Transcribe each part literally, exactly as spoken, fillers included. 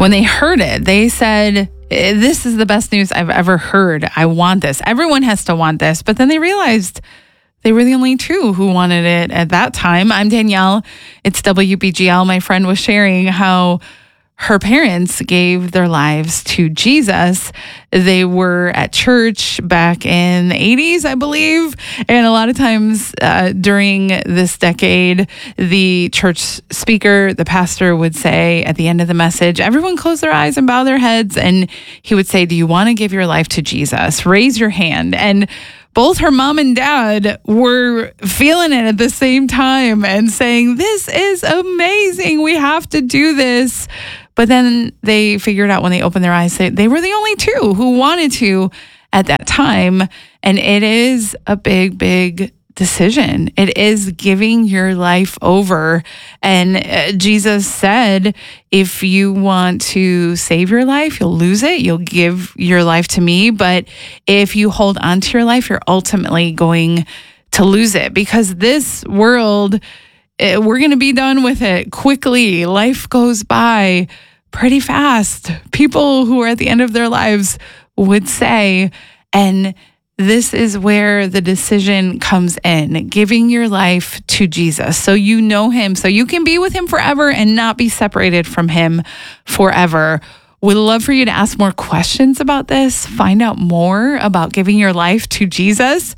When they heard it, they said, "This is the best news I've ever heard. I want this. Everyone has to want this." But then they realized they were the only two who wanted it at that time. I'm Danielle. It's W B G L. My friend was sharing how her parents gave their lives to Jesus. They were at church back in the eighties, I believe. And a lot of times uh, during this decade, the church speaker, the pastor would say at the end of the message, everyone close their eyes and bow their heads. And he would say, "Do you want to give your life to Jesus? Raise your hand." And both her mom and dad were feeling it at the same time and saying, "This is amazing. We have to do this." But then they figured out when they opened their eyes that they were the only two who wanted to at that time. And it is a big, big decision. It is giving your life over. And uh, Jesus said, if you want to save your life, you'll lose it. You'll give your life to me. But if you hold on to your life, you're ultimately going to lose it, because this world, we're going to be done with it quickly. Life goes by pretty fast. People who are at the end of their lives would say, and this is where the decision comes in, giving your life to Jesus so you know him, so you can be with him forever and not be separated from him forever. We'd love for you to ask more questions about this, find out more about giving your life to Jesus.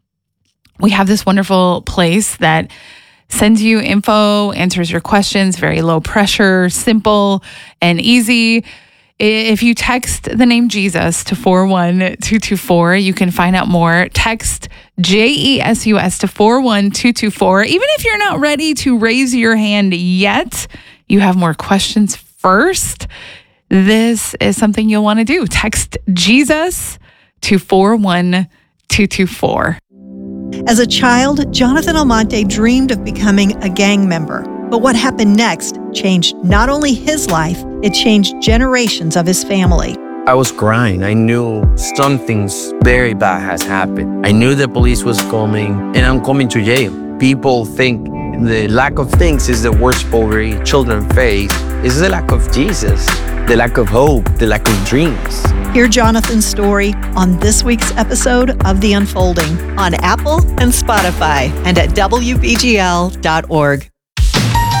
We have this wonderful place that sends you info, answers your questions, very low pressure, simple and easy. If you text the name Jesus to four one two two four, you can find out more. Text J E S U S to four one two two four. Even if you're not ready to raise your hand yet, you have more questions first, this is something you'll want to do. Text Jesus to four one two two four. As a child, Jonathan Almonte dreamed of becoming a gang member. But what happened next changed not only his life, it changed generations of his family. I was crying. I knew something's very bad has happened. I knew the police was coming and I'm coming to jail. People think the lack of things is the worst poverty children face. It's the lack of Jesus, the lack of hope, the lack of dreams. Hear Jonathan's story on this week's episode of The Unfolding on Apple and Spotify and at W B G L dot org.